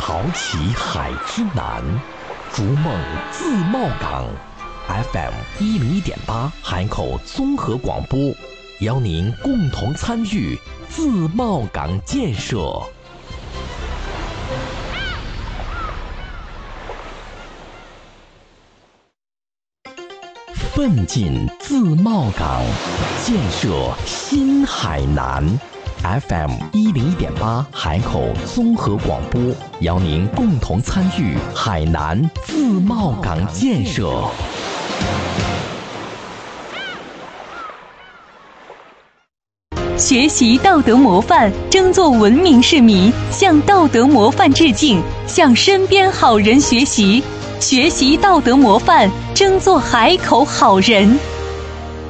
潮起海之南，逐梦自贸港。FM101.8海口综合广播，邀您共同参与自贸港建设。奋进自贸港，建设新海南。FM101.8海口综合广播，邀您共同参与海南自贸港建设。 学习道德模范，争做文明市民，向道德模范致敬，向身边好人学习，学习道德模范，争做海口好人。